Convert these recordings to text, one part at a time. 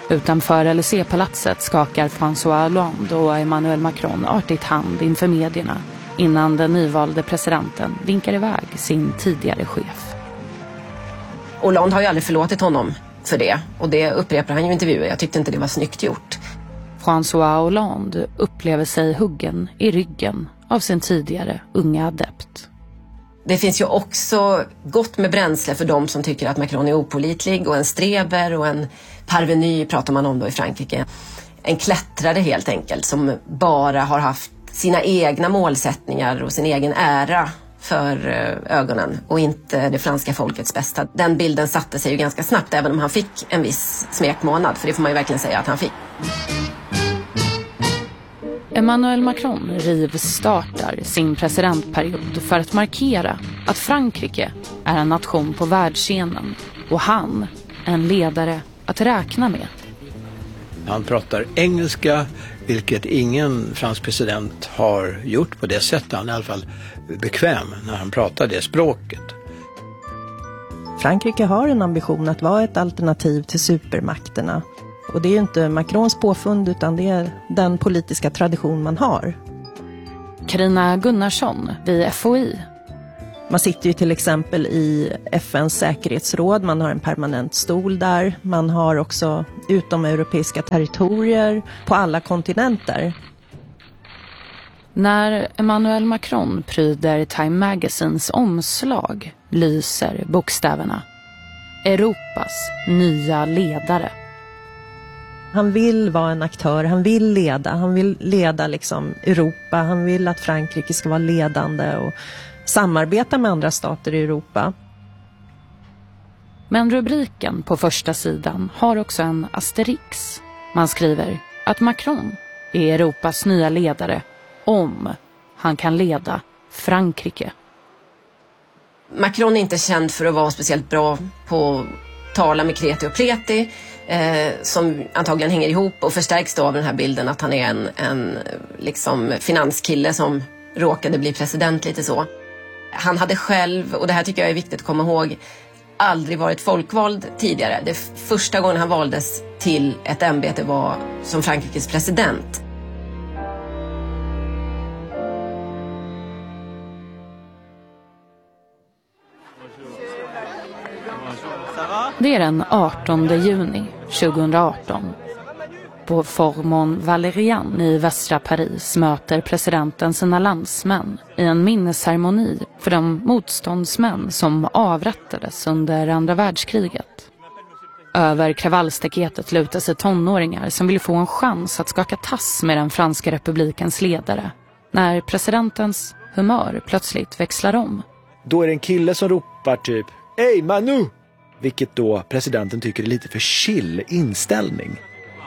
Utanför Élysée-palatset skakar François Hollande och Emmanuel Macron artigt hand inför medierna innan den nyvalde presidenten vinkar iväg sin tidigare chef. Hollande har ju aldrig förlåtit honom för det, och det upprepar han ju i intervjuer. Jag tyckte inte det var snyggt gjort. François Hollande upplever sig huggen i ryggen av sin tidigare unga adept. Det finns ju också gott med bränsle för de som tycker att Macron är opålitlig och en streber och en parvenu pratar man om då i Frankrike. En klättrare helt enkelt som bara har haft sina egna målsättningar och sin egen ära för ögonen och inte det franska folkets bästa. Den bilden satte sig ju ganska snabbt även om han fick en viss smekmånad, för det får man ju verkligen säga att han fick. Emmanuel Macron rivstartar sin presidentperiod för att markera att Frankrike är en nation på världsscenen och han en ledare att räkna med. Han pratar engelska, vilket ingen fransk president har gjort på det sättet. Han är i alla fall bekväm när han pratar det språket. Frankrike har en ambition att vara ett alternativ till supermakterna. Och det är ju inte Macrons påfund utan det är den politiska tradition man har. Carina Gunnarsson vid FOI. Man sitter ju till exempel i FNs säkerhetsråd, man har en permanent stol där. Man har också utomeuropeiska territorier på alla kontinenter. När Emmanuel Macron pryder Time Magazines omslag lyser bokstäverna. Europas nya ledare. Han vill vara en aktör, han vill leda liksom Europa. Han vill att Frankrike ska vara ledande och samarbeta med andra stater i Europa. Men rubriken på första sidan har också en asterix. Man skriver att Macron är Europas nya ledare om han kan leda Frankrike. Macron är inte känd för att vara speciellt bra på att tala med kreti och pleti, som antagligen hänger ihop och förstärks då av den här bilden att han är en liksom finanskille som råkade bli president lite så. Han hade själv, och det här tycker jag är viktigt att komma ihåg, aldrig varit folkvald tidigare. Det första gången han valdes till ett ämbete var som Frankrikes president. Det är den 18 juni 2018. På Formon Valerian i västra Paris möter presidenten sina landsmän i en minnesceremoni för de motståndsmän som avrättades under andra världskriget. Över kravallstaketet lutar sig tonåringar som vill få en chans att skaka tass med den franska republikens ledare när presidentens humör plötsligt växlar om. Då är det en kille som ropar typ "Hey Manu!" Vilket då presidenten tycker är lite för chill inställning.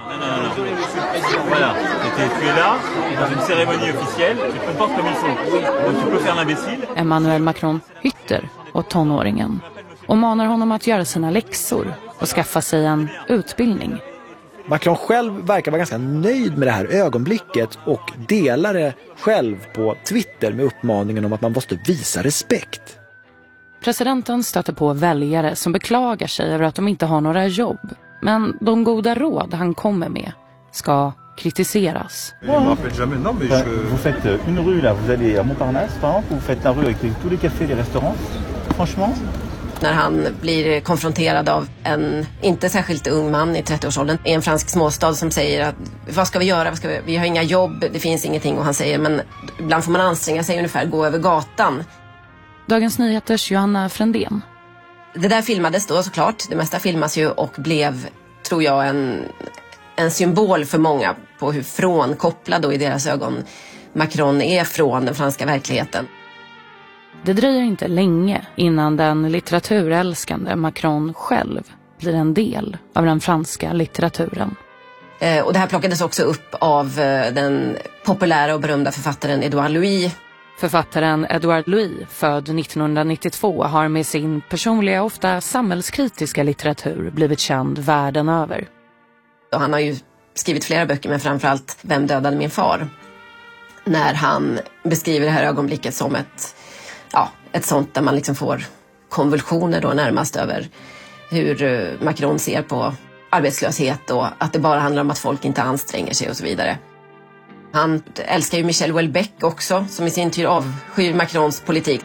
Voilà, tu es là dans une cérémonie officielle, tu te comportes comme il faut. Donc tu peux faire l'imbécile. Emmanuel Macron hytter åt tonåringen och manar honom att göra sina läxor och skaffa sig en utbildning. Macron själv verkar vara ganska nöjd med det här ögonblicket och delar det själv på Twitter med uppmaningen om att man måste visa respekt. Presidenten stöter på väljare som beklagar sig över att de inte har några jobb. Men de goda råd han kommer med ska kritiseras. Vous faites une rue là, vous allez à Montparnasse, par exemple, vous faites la rue avec tous les cafés, les restaurants. Franchement. När han blir konfronterad av en inte särskilt ung man i 30-årsåldern i en fransk småstad som säger att vad ska vi göra? Vi har inga jobb, det finns ingenting, och han säger men ibland får man anstränga sig ungefär, gå över gatan. Dagens Nyheters Johanna Frändén. Det där filmades då såklart, det mesta filmas ju och blev, tror jag, en symbol för många på hur frånkopplad då i deras ögon Macron är från den franska verkligheten. Det dröjer inte länge innan den litteraturälskande Macron själv blir en del av den franska litteraturen. Och det här plockades också upp av den populära och berömda författaren Edouard Louis. Författaren Edouard Louis, född 1992, har med sin personliga, ofta samhällskritiska litteratur blivit känd världen över. Och han har ju skrivit flera böcker, men framförallt Vem dödade min far? När han beskriver det här ögonblicket som ett sånt där man liksom får konvulsioner då närmast över hur Macron ser på arbetslöshet och att det bara handlar om att folk inte anstränger sig och så vidare. Han älskar ju Michel Houellebecq också, som i sin tur avskyr Macrons politik.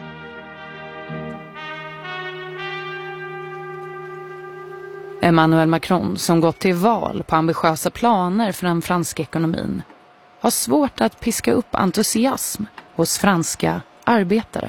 Emmanuel Macron, som gått till val på ambitiösa planer för den franska ekonomin, har svårt att piska upp entusiasm hos franska arbetare.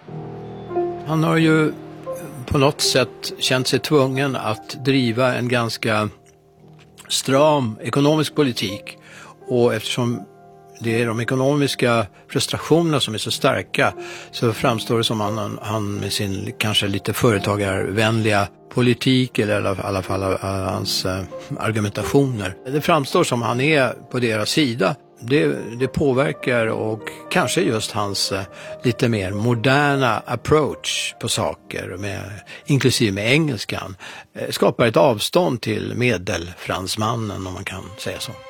Han har ju på något sätt känt sig tvungen att driva en ganska stram ekonomisk politik, och eftersom det är de ekonomiska frustrationerna som är så starka, så framstår det som han med sin kanske lite företagarvänliga politik, eller i alla fall hans argumentationer. Det framstår som han är på deras sida. Det påverkar, och kanske just hans lite mer moderna approach på saker, inklusive med engelskan, skapar ett avstånd till medelfransmannen, om man kan säga så.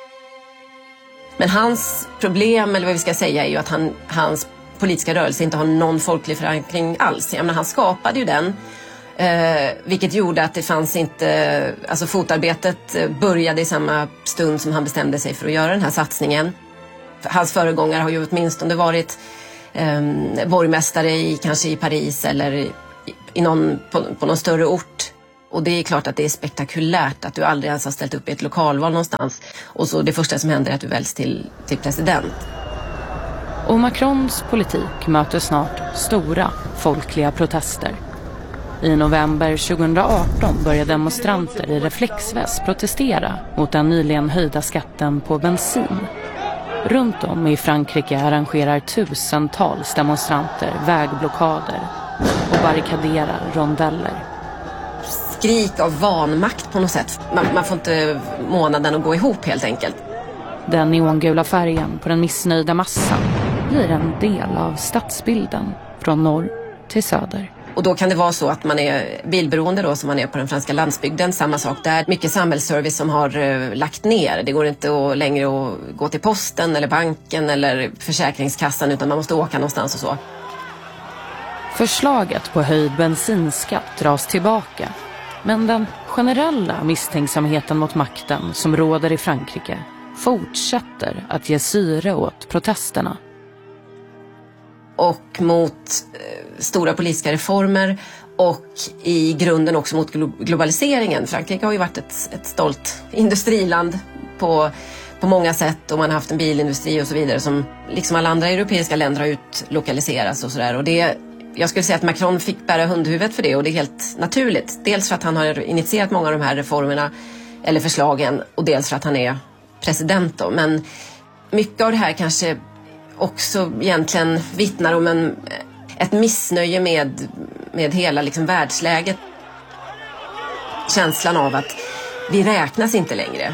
Men hans problem, eller vad vi ska säga, är ju att hans politiska rörelse inte har någon folklig förankring alls. Jag menar, han skapade ju den, vilket gjorde att det fanns inte, alltså fotarbetet började i samma stund som han bestämde sig för att göra den här satsningen. Hans föregångare har ju åtminstone varit borgmästare kanske i Paris eller på någon större ort. Och det är klart att det är spektakulärt att du aldrig ens har ställt upp i ett lokalval någonstans. Och så det första som händer är att du väljs till president. Och Macrons politik möter snart stora folkliga protester. I november 2018 började demonstranter i reflexväst protestera mot den nyligen höjda skatten på bensin. Runt om i Frankrike arrangerar tusentals demonstranter vägblockader och barrikaderar rondeller. Skrik av vanmakt på något sätt. Man får inte månaden att gå ihop helt enkelt. Den neongula färgen på den missnöjda massan blir en del av stadsbilden från norr till söder. Och då kan det vara så att man är bilberoende då, som man är på den franska landsbygden. Samma sak där. Mycket samhällsservice som har lagt ner. Det går inte längre att gå till posten eller banken eller försäkringskassan, utan man måste åka någonstans och så. Förslaget på höjd bensinskatt dras tillbaka. Men den generella misstänksamheten mot makten som råder i Frankrike fortsätter att ge syre åt protesterna. Och mot stora politiska reformer och i grunden också mot globaliseringen. Frankrike har ju varit ett stolt industriland på många sätt, och man har haft en bilindustri och så vidare som liksom alla andra europeiska länder har utlokaliserats och sådär. Och jag skulle säga att Macron fick bära hundhuvudet för det, och det är helt naturligt. Dels för att han har initierat många av de här reformerna eller förslagen, och dels för att han är president då. Men mycket av det här kanske också egentligen vittnar om ett missnöje med hela liksom världsläget. Känslan av att vi räknas inte längre.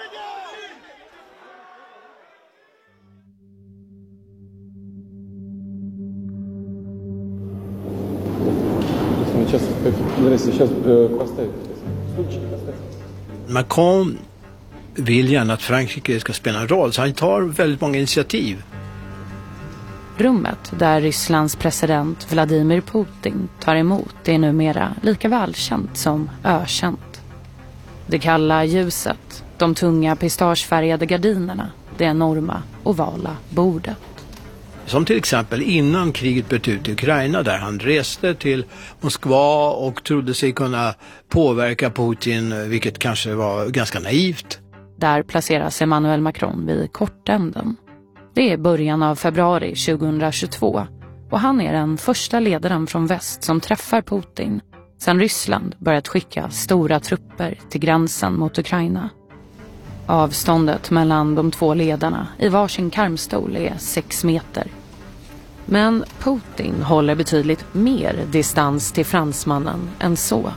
Macron vill gärna att Frankrike ska spela en roll, så han tar väldigt många initiativ. Rummet där Rysslands president Vladimir Putin tar emot är numera lika välkänt som ökänt. Det kalla ljuset, de tunga pistagefärgade gardinerna, det enorma ovala bordet. Som till exempel innan kriget bröt ut i Ukraina, där han reste till Moskva och trodde sig kunna påverka Putin, vilket kanske var ganska naivt. Där placeras Emmanuel Macron vid kortänden. Det är början av februari 2022 och han är den första ledaren från väst som träffar Putin sedan Ryssland börjat skicka stora trupper till gränsen mot Ukraina. Avståndet mellan de två ledarna i varsin karmstol är 6 meter. Men Putin håller betydligt mer distans till fransmannen än så.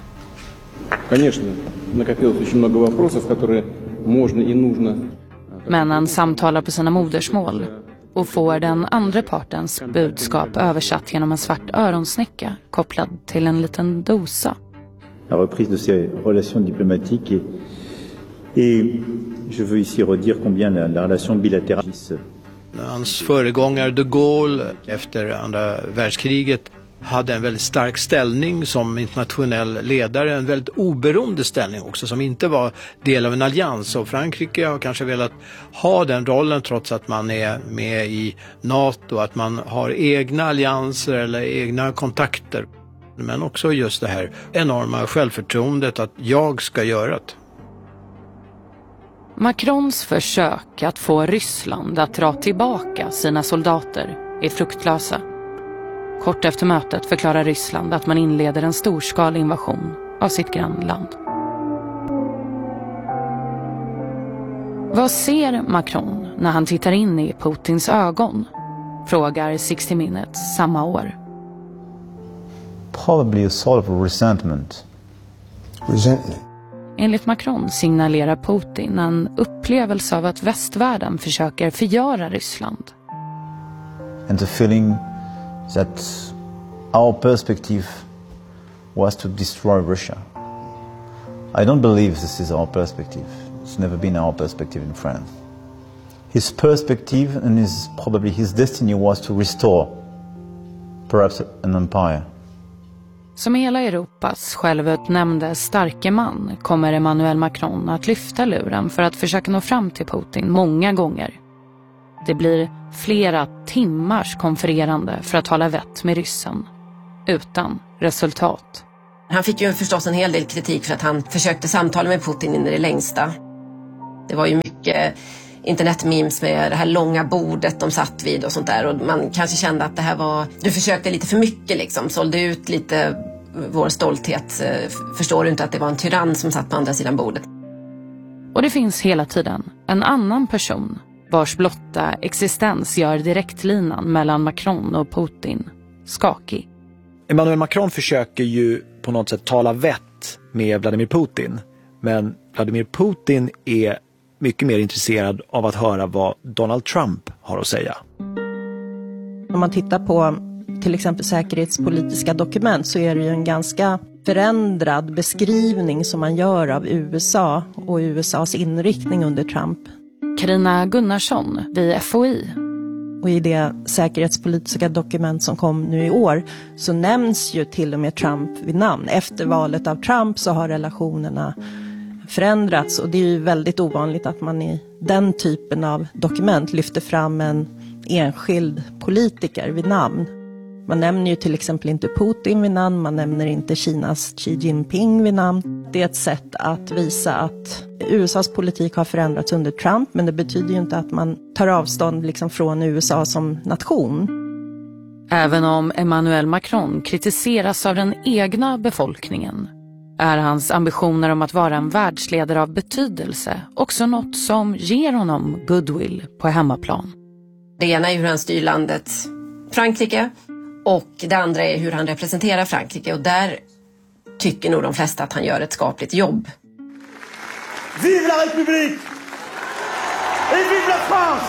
Männen samtalar på sina modersmål och får den andra partens budskap översatt genom en svart öronsnäcka kopplad till en liten dosa. La reprise de ces relations diplomatiques et je veux ici redire combien la relation bilatérale. Hans föregångare de Gaulle efter andra världskriget hade en väldigt stark ställning som internationell ledare, en väldigt oberoende ställning också, som inte var del av en allians. Och Frankrike har kanske velat ha den rollen trots att man är med i NATO, att man har egna allianser eller egna kontakter. Men också just det här enorma självförtroendet att jag ska göra det. Macrons försök att få Ryssland att dra tillbaka sina soldater är fruktlösa. Kort efter mötet förklarar Ryssland att man inleder en storskalig invasion av sitt grannland. Vad ser Macron när han tittar in i Putins ögon? Frågar 60 Minutes samma år. Probably a sort of resentment. Enligt Macron signalerar Putin en upplevelse av att västvärlden försöker förgöra Ryssland. And the feeling that our perspective was to destroy Russia. I don't believe this is our perspective. It's never been our perspective in France. His perspective and probably his destiny was to restore perhaps an empire. Som hela Europas självutnämnde starke man kommer Emmanuel Macron att lyfta luren för att försöka nå fram till Putin många gånger. Det blir flera timmars konfererande för att hålla vett med ryssen, utan resultat. Han fick ju förstås en hel del kritik för att han försökte samtala med Putin in i det längsta. Det var ju mycket internetmemes med det här långa bordet de satt vid och sånt där. Och man kanske kände att det här var... Du försökte lite för mycket liksom, sålde ut lite vår stolthet. Förstår du inte att det var en tyrann som satt på andra sidan bordet? Och det finns hela tiden en annan person vars blotta existens gör direktlinan mellan Macron och Putin skakig. Emmanuel Macron försöker ju på något sätt tala vett med Vladimir Putin. Men Vladimir Putin är mycket mer intresserad av att höra vad Donald Trump har att säga. Om man tittar på till exempel säkerhetspolitiska dokument så är det ju en ganska förändrad beskrivning som man gör av USA och USAs inriktning under Trump. Carina Gunnarsson vid FOI. Och i det säkerhetspolitiska dokument som kom nu i år så nämns ju till och med Trump vid namn. Efter valet av Trump så har relationerna förändrats och det är ju väldigt ovanligt att man i den typen av dokument lyfter fram en enskild politiker vid namn. Man nämner ju till exempel inte Putin vid namn, man nämner inte Kinas Xi Jinping vid namn. Det är ett sätt att visa att USAs politik har förändrats under Trump, men det betyder ju inte att man tar avstånd liksom från USA som nation. Även om Emmanuel Macron kritiseras av den egna befolkningen är hans ambitioner om att vara en världsledare av betydelse också något som ger honom goodwill på hemmaplan. Det ena är hur han styr landet Frankrike och det andra är hur han representerar Frankrike. Och där tycker nog de flesta att han gör ett skapligt jobb. Vive la République! Et vive la France!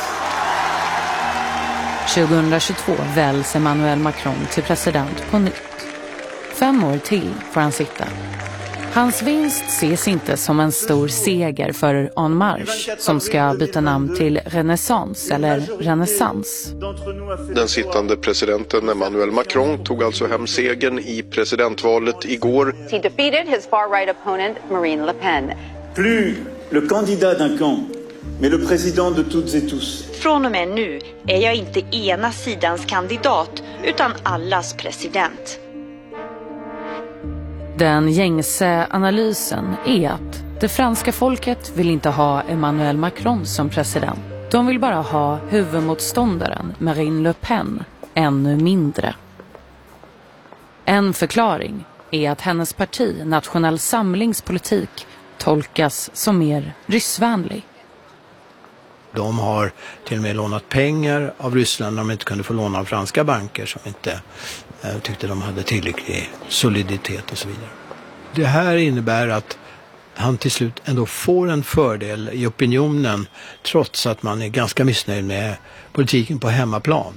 2022 väljs Emmanuel Macron till president på nytt. 5 år till får han sitta. Hans vinst ses inte som en stor seger för En Marche som ska byta namn till Renaissance eller Renaissance. Den sittande presidenten Emmanuel Macron tog alltså hem segern i presidentvalet igår. He defeated his far-right opponent Marine Le Pen. Plus le candidat d'un camp, mais le président de toutes et tous. Från och med nu är jag inte ena sidans kandidat utan allas president. Den gängse analysen är att det franska folket vill inte ha Emmanuel Macron som president. De vill bara ha huvudmotståndaren Marine Le Pen ännu mindre. En förklaring är att hennes parti Nationell samlingspolitik tolkas som mer ryssvänlig. De har till och med lånat pengar av Ryssland när de inte kunde få låna av franska banker som inte tyckte de hade tillräcklig soliditet och så vidare. Det här innebär att han till slut ändå får en fördel i opinionen trots att man är ganska missnöjd med politiken på hemmaplan.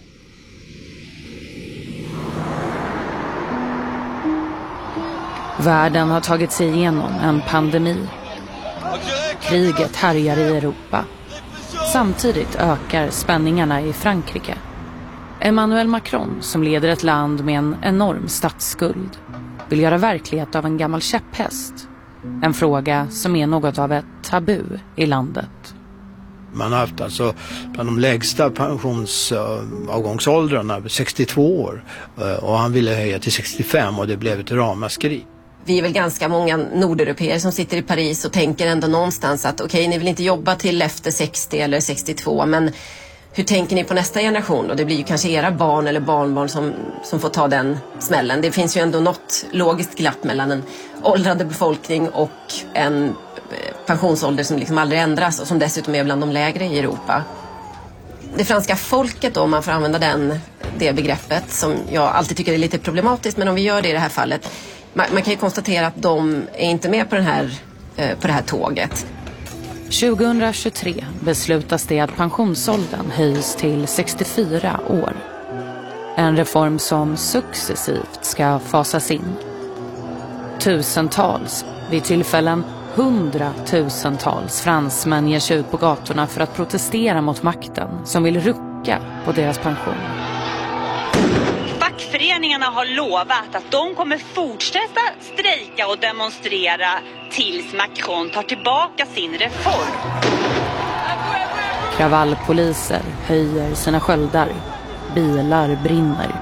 Världen har tagit sig igenom en pandemi. Kriget härjar i Europa. Samtidigt ökar spänningarna i Frankrike. Emmanuel Macron, som leder ett land med en enorm statsskuld, vill göra verklighet av en gammal käpphäst. En fråga som är något av ett tabu i landet. Man har haft alltså bland de lägsta pensionsavgångsåldrarna 62 år och han ville höja till 65 och det blev ett ramaskri. Vi är väl ganska många nordeuropeer som sitter i Paris och tänker ändå någonstans att okej, ni vill inte jobba till efter 60 eller 62, men hur tänker ni på nästa generation? Och det blir ju kanske era barn eller barnbarn som får ta den smällen. Det finns ju ändå något logiskt glapp mellan en åldrande befolkning och en pensionsålder som liksom aldrig ändras och som dessutom är bland de lägre i Europa. Det franska folket då, om man får använda det begreppet som jag alltid tycker är lite problematiskt, men om vi gör det i det här fallet, man kan ju konstatera att de är inte med på det här tåget. 2023 beslutas det att pensionsåldern höjs till 64 år. En reform som successivt ska fasas in. Tusentals, vid tillfällen 100-tusentals fransmän ger sig ut på gatorna för att protestera mot makten som vill rucka på deras pension. Fackföreningarna har lovat att de kommer fortsätta strejka och demonstrera tills Macron tar tillbaka sin reform. Kravallpoliser höjer sina sköldar. Bilar brinner.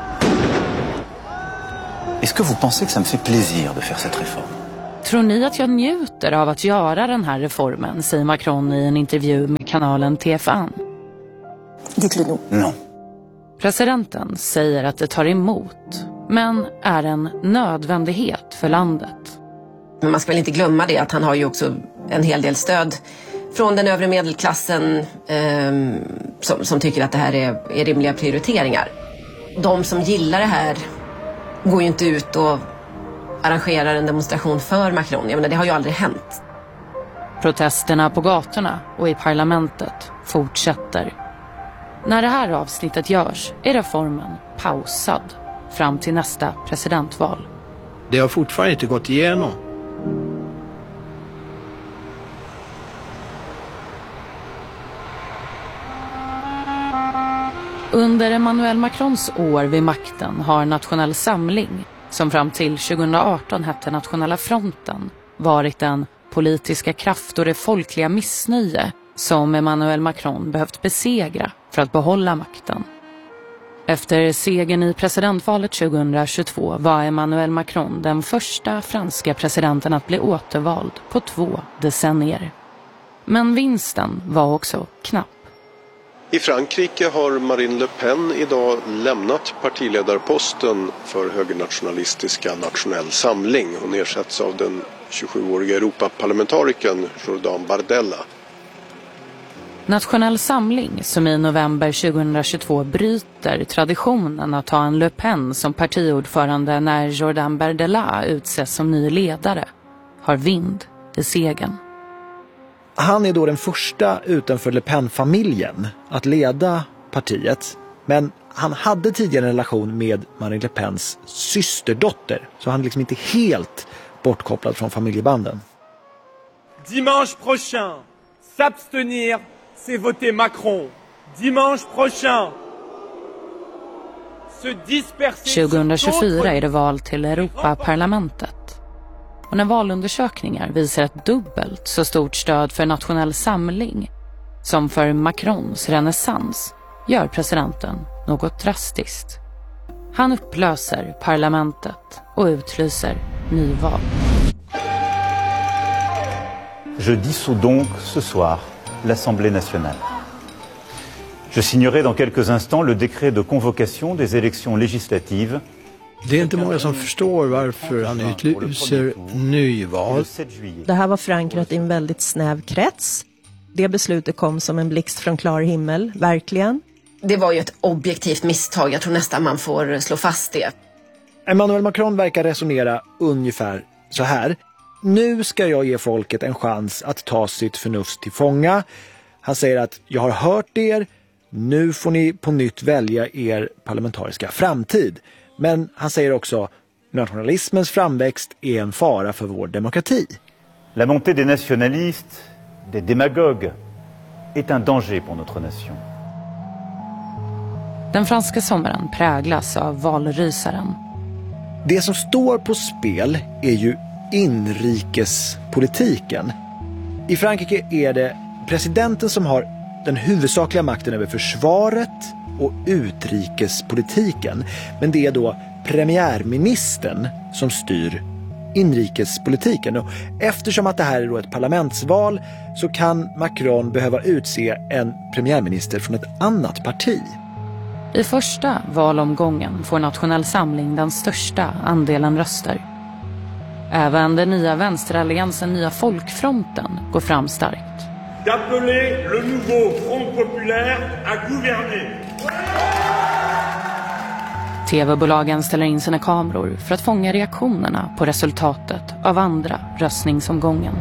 Est-ce que vous pensez que ça me fait plaisir de faire cette réforme? Tror ni att jag njuter av att göra den här reformen, säger Macron i en intervju med kanalen TF1. Dites-le nous. Non. Presidenten säger att det tar emot, men är en nödvändighet för landet. Men man ska väl inte glömma det att han har ju också en hel del stöd från den övre medelklassen som tycker att det här är rimliga prioriteringar. De som gillar det här går ju inte ut och arrangerar en demonstration för Macron. Jag menar, det har ju aldrig hänt. Protesterna på gatorna och i parlamentet fortsätter. När det här avsnittet görs är reformen pausad fram till nästa presidentval. Det har fortfarande inte gått igenom. Under Emmanuel Macrons år vid makten har Nationell Samling, som fram till 2018 hette Nationella Fronten, varit den politiska kraft och det folkliga missnöje som Emmanuel Macron behövt besegra för att behålla makten. Efter segern i presidentvalet 2022 var Emmanuel Macron den första franska presidenten att bli återvald på 2 decennier. Men vinsten var också knapp. I Frankrike har Marine Le Pen idag lämnat partiledarposten för högernationalistiska Nationell Samling. Hon ersätts av den 27-åriga Europaparlamentarikern Jordan Bardella. Nationell Samling, som i november 2022 bryter traditionen att ha en Le Pen som partiordförande när Jordan Bardella utses som ny ledare, har vind i segern. Han är då den första utanför Le Pen-familjen att leda partiet. Men han hade tidigare en relation med Marine Le Pens systerdotter. Så han är liksom inte helt bortkopplad från familjebanden. Dimanche prochain, s'abstenir, c'est voter Macron. Dimanche prochain. 2024 är det val till Europaparlamentet. Och när valundersökningar visar ett dubbelt så stort stöd för Nationell Samling som för Macrons renässans gör presidenten något drastiskt. Han upplöser parlamentet och utlyser nyval. Je dissous donc ce soir l'Assemblée nationale. Je signerai dans quelques instants le décret de convocation des élections législatives. Det är inte många som förstår varför han utlyser nyval. Det här var förankrat i en väldigt snäv krets. Det beslutet kom som en blixt från klar himmel, verkligen. Det var ju ett objektivt misstag, jag tror nästan man får slå fast det. Emmanuel Macron verkar resonera ungefär så här. Nu ska jag ge folket en chans att ta sitt förnuft till fånga. Han säger att jag har hört er, nu får ni på nytt välja er parlamentariska framtid. Men han säger också nationalismens framväxt är en fara för vår demokrati. La montée des nationalistes, des démagogues, est un danger pour notre nation. Den franska sommaren präglas av valrysaren. Det som står på spel är ju inrikespolitiken. I Frankrike är det presidenten som har den huvudsakliga makten över försvaret och utrikespolitiken. Men det är då premiärministern som styr inrikespolitiken. Och eftersom att det här är då ett parlamentsval så kan Macron behöva utse en premiärminister från ett annat parti. I första valomgången får Nationell Samling den största andelen röster. Även den nya vänsteralliansen Nya Folkfronten går fram starkt. D'appeler le nouveau Front Populaire à gouverner. TV-bolagen ställer in sina kameror för att fånga reaktionerna på resultatet av andra röstningsomgången.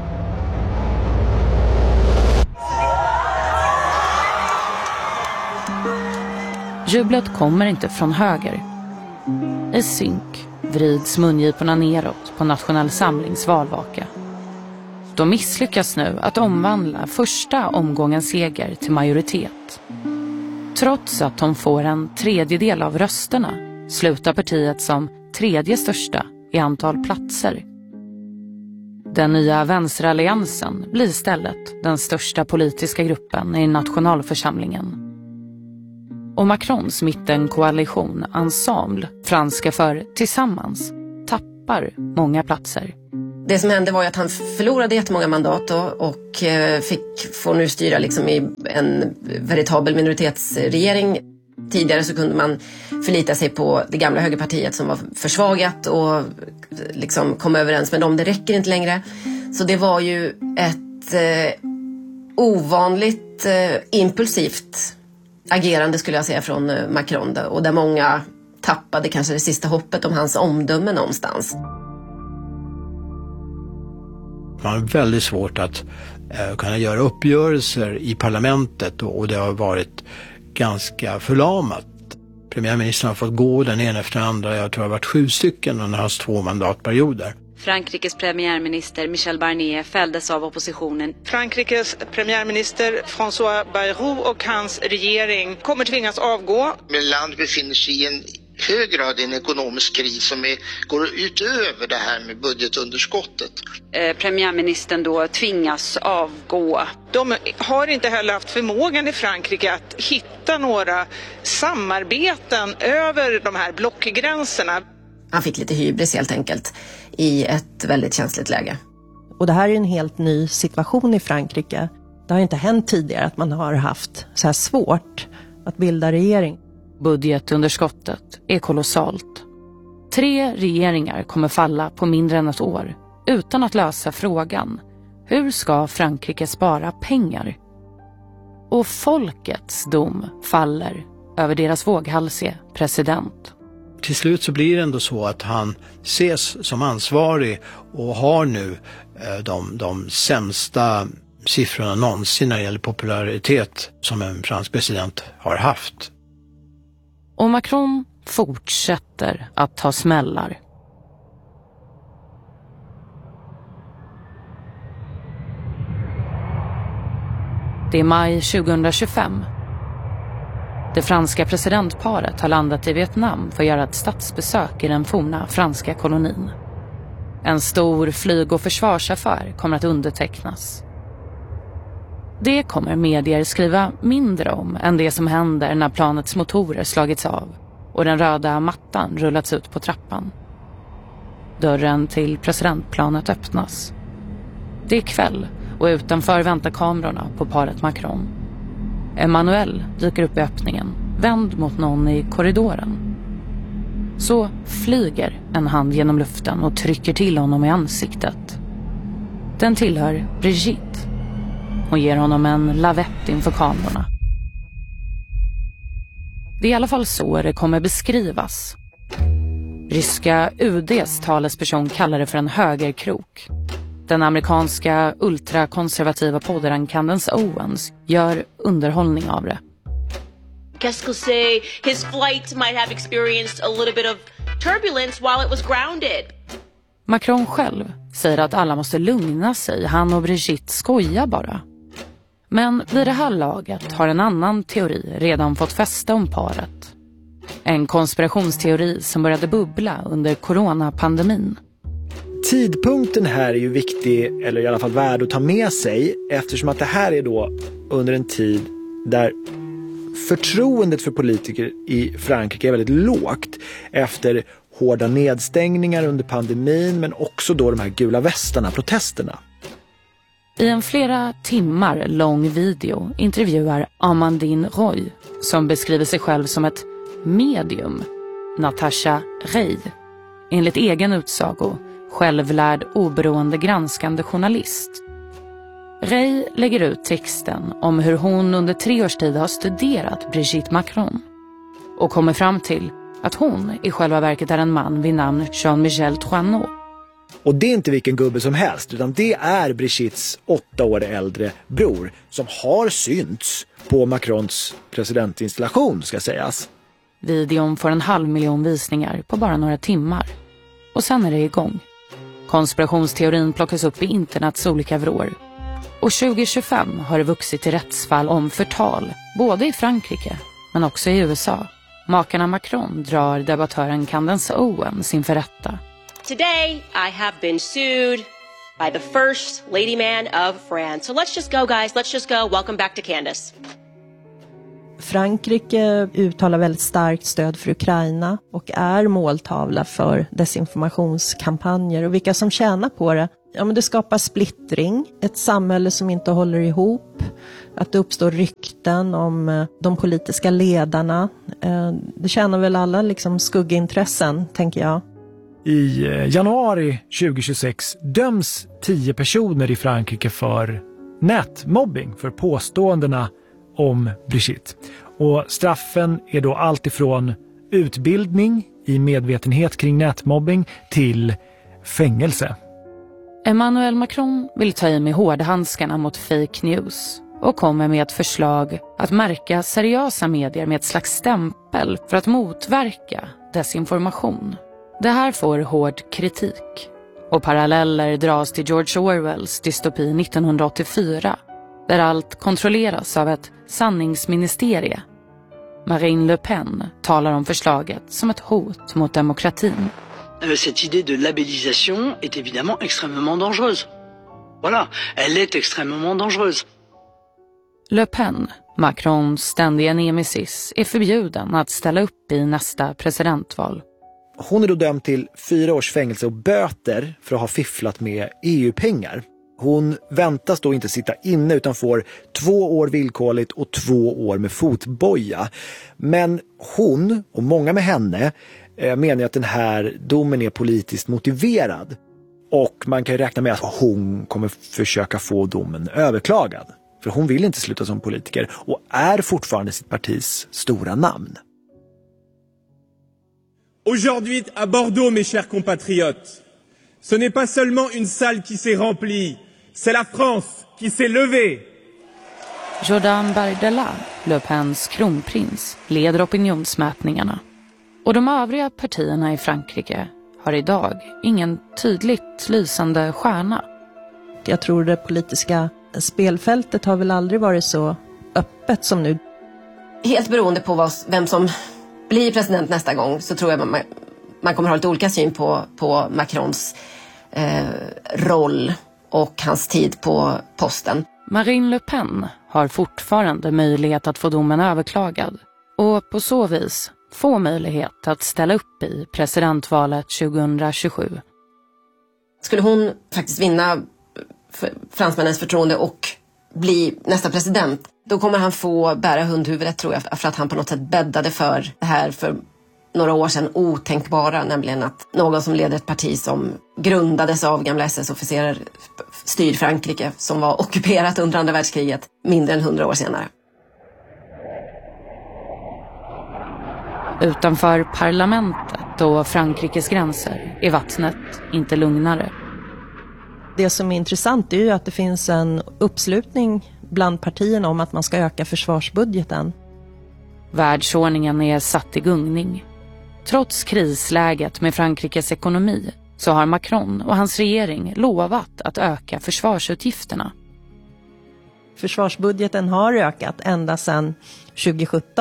Jublet kommer inte från höger. I synk vrids mungiporna neråt på Nationell Samlings valvaka. De misslyckas nu att omvandla första omgångens seger till majoritet. Trots att de får en tredjedel av rösterna slutar partiet som tredje största i antal platser. Den nya vänsteralliansen blir istället den största politiska gruppen i nationalförsamlingen. Och Macrons mittenkoalition Ensemble, franska för Tillsammans, tappar många platser. Det som hände var ju att han förlorade jättemånga mandat och får nu styra liksom i en veritabel minoritetsregering. Tidigare så kunde man förlita sig på det gamla högerpartiet som var försvagat och liksom kom överens med dem. Det räcker inte längre. Så det var ju ett ovanligt impulsivt agerande skulle jag säga från Macron. Och där många tappade kanske det sista hoppet om hans omdöme någonstans. Man har väldigt svårt att kunna göra uppgörelser i parlamentet och det har varit ganska förlamat. Premiärministern har fått gå den ena efter den andra. Jag tror det har varit 7 stycken under hans 2 mandatperioder. Frankrikes premiärminister Michel Barnier fälldes av oppositionen. Frankrikes premiärminister François Bayrou och hans regering kommer tvingas avgå. Men landet befinner sig i en hög grad i en ekonomisk kris som går utöver det här med budgetunderskottet. Premiärministern då tvingas avgå. De har inte heller haft förmågan i Frankrike att hitta några samarbeten över de här blockgränserna. Han fick lite hybris helt enkelt i ett väldigt känsligt läge. Och det här är en helt ny situation i Frankrike. Det har inte hänt tidigare att man har haft så här svårt att bilda regering. Budgetunderskottet är kolossalt. 3 regeringar kommer falla på mindre än ett år utan att lösa frågan: hur ska Frankrike spara pengar? Och folkets dom faller över deras våghalsige president. Till slut så blir det ändå så att han ses som ansvarig och har nu de sämsta siffrorna någonsin när det gäller popularitet som en fransk president har haft. Och Macron fortsätter att ta smällar. Det är maj 2025. Det franska presidentparet har landat i Vietnam för att göra ett statsbesök i den forna franska kolonin. En stor flyg- och försvarsaffär kommer att undertecknas. Det kommer medier skriva mindre om än det som händer när planets motorer slagits av och den röda mattan rullats ut på trappan. Dörren till presidentplanet öppnas. Det är kväll och utanför väntar kamerorna på paret Macron. Emmanuel dyker upp i öppningen, vänd mot någon i korridoren. Så flyger en hand genom luften och trycker till honom i ansiktet. Den tillhör Brigitte och ger honom en lavett inför kamerorna. Det är i alla fall så det kommer beskrivas. Ryska UD:s talesperson kallar det för en högerkrok. Den amerikanska ultrakonservativa podden Candace Owens gör underhållning av det. Qu'est-ce say his flight might have experienced a little bit of turbulence while it was grounded. Macron själv säger att alla måste lugna sig. Han och Brigitte skojar bara. Men vid det här laget har en annan teori redan fått fäste om paret. En konspirationsteori som började bubbla under coronapandemin. Tidpunkten här är ju viktig, eller i alla fall värd att ta med sig, eftersom att det här är då under en tid där förtroendet för politiker i Frankrike är väldigt lågt efter hårda nedstängningar under pandemin, men också då de här gula västarna, protesterna. I en flera timmar lång video intervjuar Amandine Roy, som beskriver sig själv som ett medium, Natasha Rey, enligt egen utsago självlärd oberoende granskande journalist. Rey lägger ut texten om hur hon under 3 års tid har studerat Brigitte Macron och kommer fram till att hon i själva verket är en man vid namn Jean-Michel Troineau. Och det är inte vilken gubbe som helst, utan det är Brigittes 8 år äldre bror som har synts på Macrons presidentinstallation, ska sägas. Videon får 500 000 visningar på bara några timmar. Och sen är det igång. Konspirationsteorin plockas upp i internets olika vrår. Och 2025 har det vuxit till rättsfall om förtal, både i Frankrike men också i USA. Makarna Macron drar debattören Candace Owens inför rätta. Today, I have been sued by the first lady man of France. So let's just go, guys. Let's just go. Welcome back to Candace. Frankrike uttalar väldigt starkt stöd för Ukraina och är måltavla för desinformationskampanjer. Och vilka som tjänar på det? Ja, men det skapar splittring, ett samhälle som inte håller ihop, att det uppstår rykten om de politiska ledarna. Det tjänar väl alla liksom skuggintressen, tänker jag. I januari 2026 döms 10 personer i Frankrike för nätmobbing, för påståendena om Brigitte. Och straffen är då allt ifrån utbildning i medvetenhet kring nätmobbing till fängelse. Emmanuel Macron vill ta i med hårdhandskarna mot fake news och kommer med ett förslag att märka seriösa medier med ett slags stämpel för att motverka desinformation. Det här får hård kritik och paralleller dras till George Orwells dystopi 1984 där allt kontrolleras av ett sanningsministerie. Marine Le Pen talar om förslaget som ett hot mot demokratin. Cette idée de labellisation est évidemment extrêmement dangereuse. Voilà, elle est extrêmement dangereuse. Le Pen, Macrons ständiga nemesis, är förbjuden att ställa upp i nästa presidentval. Hon är då dömd till 4 års fängelse och böter för att ha fifflat med EU-pengar. Hon väntas då inte sitta inne utan får 2 år villkorligt och 2 år med fotboja. Men hon och många med henne menar att den här domen är politiskt motiverad. Och man kan ju räkna med att hon kommer försöka få domen överklagad. För hon vill inte sluta som politiker och är fortfarande sitt partis stora namn. Aujourd'hui à Bordeaux, mes chers compatriotes, ce n'est pas seulement une salle qui s'est remplie, c'est la France qui s'est levée. Jordan Bardella, Le Pens kronprins, leder opinionsmätningarna. Och de övriga partierna i Frankrike har idag ingen tydligt lysande stjärna. Jag tror det politiska spelfältet har väl aldrig varit så öppet som nu. Helt beroende på vem som blir president nästa gång så tror jag man kommer ha lite olika syn på Macrons roll och hans tid på posten. Marine Le Pen har fortfarande möjlighet att få domen överklagad och på så vis få möjlighet att ställa upp i presidentvalet 2027. Skulle hon faktiskt vinna fransmännens förtroende och bli nästa president, då kommer han få bära hundhuvudet, tror jag, för att han på något sätt bäddade för det här för några år sedan otänkbara, nämligen att någon som leder ett parti som grundades av gamla SS-officerare styr Frankrike, som var ockuperat under andra världskriget mindre än 100 år senare. Utanför parlamentet och Frankrikes gränser är vattnet inte lugnare. Det som är intressant är ju att det finns en uppslutning bland partierna om att man ska öka försvarsbudgeten. Världsordningen är satt i gungning. Trots krisläget med Frankrikes ekonomi så har Macron och hans regering lovat att öka försvarsutgifterna. Försvarsbudgeten har ökat ända sedan 2017.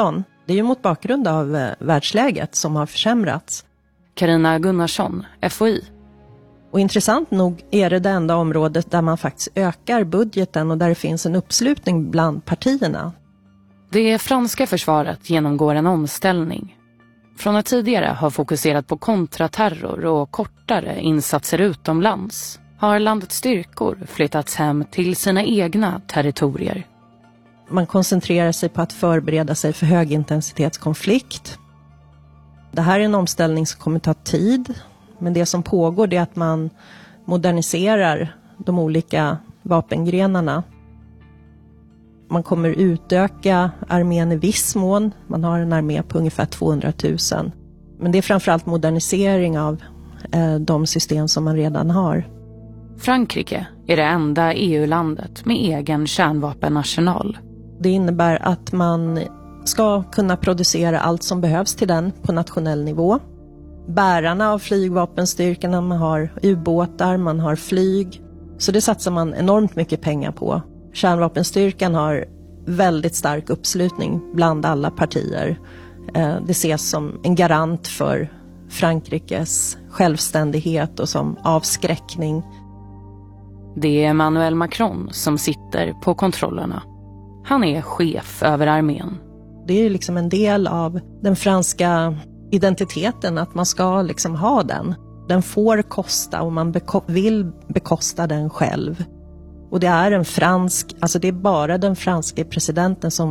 Det är ju mot bakgrund av världsläget som har försämrats. Carina Gunnarsson, FOI. Och intressant nog är det enda området där man faktiskt ökar budgeten och där det finns en uppslutning bland partierna. Det franska försvaret genomgår en omställning. Från att tidigare ha fokuserat på kontraterror och kortare insatser utomlands har landets styrkor flyttats hem till sina egna territorier. Man koncentrerar sig på att förbereda sig för högintensitetskonflikt. Det här är en omställning som kommer ta tid, men det som pågår är att man moderniserar de olika vapengrenarna. Man kommer utöka armén i viss mån. Man har en armé på ungefär 200 000. Men det är framförallt modernisering av de system som man redan har. Frankrike är det enda EU-landet med egen kärnvapenarsenal. Det innebär att man ska kunna producera allt som behövs till den på nationell nivå. Bärarna av flygvapenstyrkorna, man har ubåtar, man har flyg. Så det satsar man enormt mycket pengar på. Kärnvapenstyrkan har väldigt stark uppslutning bland alla partier. Det ses som en garant för Frankrikes självständighet och som avskräckning. Det är Emmanuel Macron som sitter på kontrollerna. Han är chef över armén. Det är liksom en del av den franska identiteten att man ska liksom ha den. Den får kosta och man vill bekosta den själv. Och det är det är bara den franska presidenten som